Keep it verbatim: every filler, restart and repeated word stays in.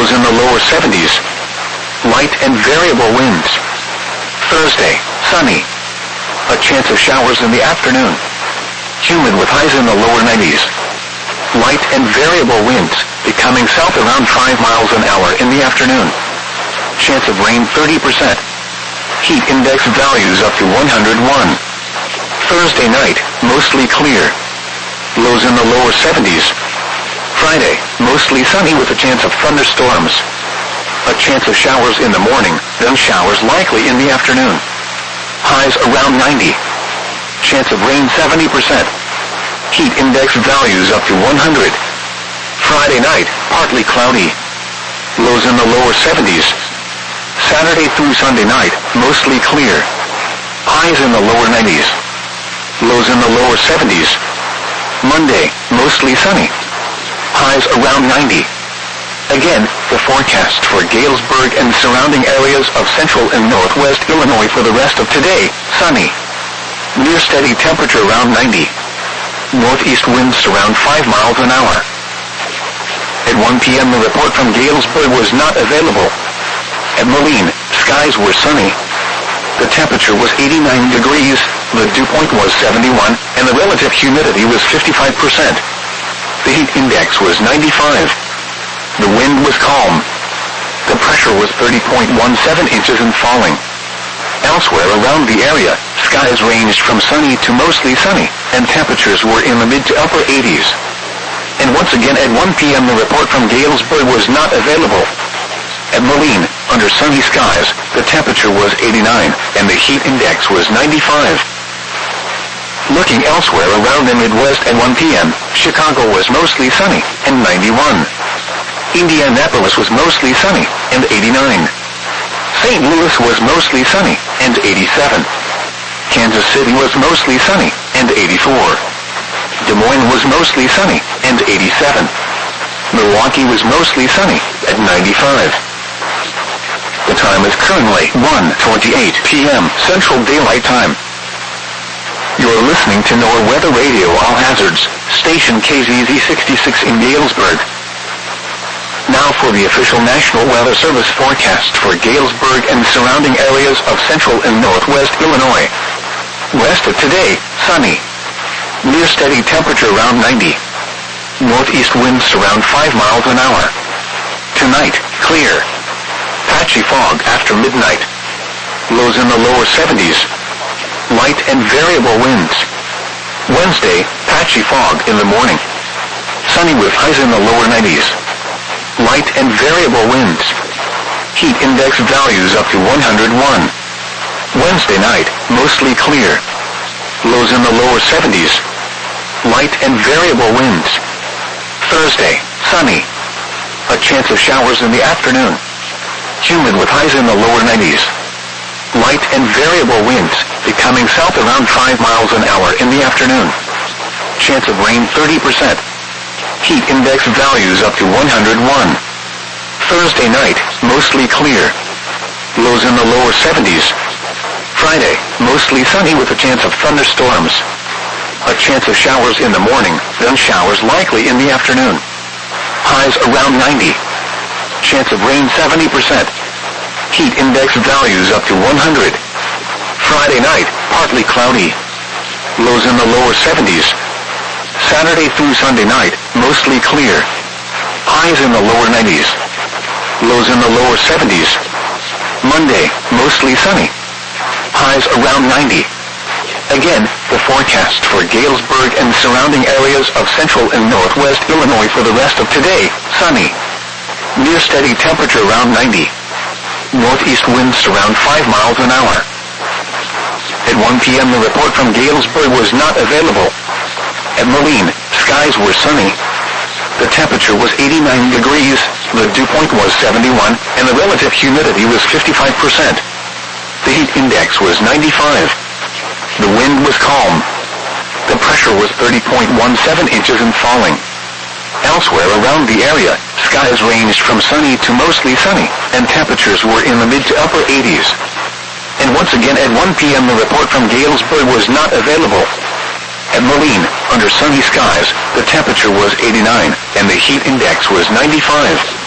lows in the lower seventies. Light and variable winds. Thursday, sunny. A chance of showers in the afternoon. Humid with highs in the lower nineties. Light and variable winds, becoming south around five miles an hour in the afternoon. Chance of rain thirty percent. Heat index values up to one hundred one. Thursday night, mostly clear. Lows in the lower seventies. Friday, mostly sunny with a chance of thunderstorms. A chance of showers in the morning, then showers likely in the afternoon. Highs around ninety. Chance of rain seventy percent. Heat index values up to one hundred. Friday night, partly cloudy. Lows in the lower seventies. Saturday through Sunday night, mostly clear. Highs in the lower nineties. Lows in the lower seventies. Monday, mostly sunny. Highs around ninety. Again, the forecast for Galesburg and surrounding areas of central and northwest Illinois for the rest of today, sunny. Near steady temperature around ninety. Northeast winds around five miles an hour. At one p m the report from Galesburg was not available. At Moline, skies were sunny. The temperature was eighty-nine degrees, the dew point was seventy-one, and the relative humidity was fifty-five percent. The heat index was ninety-five. The wind was calm. The pressure was thirty point one seven inches and falling. Elsewhere around the area, skies ranged from sunny to mostly sunny, and temperatures were in the mid to upper eighties. And once again at one p m the report from Galesburg was not available. At Moline, under sunny skies, the temperature was eighty-nine, and the heat index was ninety-five. Looking elsewhere around the Midwest at one p m, Chicago was mostly sunny, and ninety-one. Indianapolis was mostly sunny, and eighty-nine. Saint Louis was mostly sunny, and eighty-seven. Kansas City was mostly sunny, and eighty-four. Des Moines was mostly sunny, and eighty-seven. Milwaukee was mostly sunny, at ninety-five. The time is currently one twenty-eight p m Central Daylight Time. You're listening to NOAA Weather Radio All Hazards, station K Z Z sixty-six in Galesburg. Now for the official National Weather Service forecast for Galesburg and surrounding areas of central and northwest Illinois. West of today, sunny. Near steady temperature around ninety. Northeast winds around five miles an hour. Tonight, clear. Patchy fog after midnight. Lows in the lower seventies. Light and variable winds. Wednesday, patchy fog in the morning. Sunny with highs in the lower nineties. Light and variable winds. Heat index values up to one hundred one. Wednesday night, mostly clear. Lows in the lower seventies. Light and variable winds. Thursday, sunny. A chance of showers in the afternoon. Humid with highs in the lower nineties. Light and variable winds, becoming south around five miles an hour in the afternoon. Chance of rain thirty percent. Heat index values up to one hundred one. Thursday night, mostly clear. Lows in the lower seventies. Friday, mostly sunny with a chance of thunderstorms. A chance of showers in the morning, then showers likely in the afternoon. Highs around ninety. Chance of rain seventy percent. Heat index values up to one hundred. Friday night, partly cloudy. Lows in the lower seventies. Saturday through Sunday night, mostly clear. Highs in the lower nineties. Lows in the lower seventies. Monday, mostly sunny. Highs around ninety. Again, the forecast for Galesburg and surrounding areas of central and northwest Illinois for the rest of today, sunny. Near steady temperature around ninety. Northeast winds around five miles an hour. At one p m the report from Galesburg was not available. At Moline, skies were sunny. The temperature was eighty-nine degrees, the dew point was seventy-one, and the relative humidity was fifty-five percent. The heat index was ninety-five. The wind was calm. The pressure was thirty point one seven inches and falling. Elsewhere around the area, skies ranged from sunny to mostly sunny, and temperatures were in the mid to upper eighties. And once again at one p m the report from Galesburg was not available. At Moline, under sunny skies, the temperature was eighty-nine, and the heat index was ninety-five.